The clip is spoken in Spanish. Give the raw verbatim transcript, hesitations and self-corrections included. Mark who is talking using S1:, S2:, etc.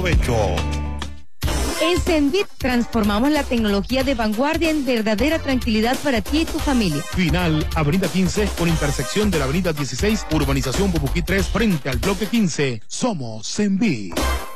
S1: provecho.
S2: En Zenvit transformamos la tecnología de vanguardia en verdadera tranquilidad para ti y tu familia.
S3: Final, Avenida quince, con intersección de la Avenida dieciséis, Urbanización Bubuquí tres, frente al Bloque quince. Somos Zenvit.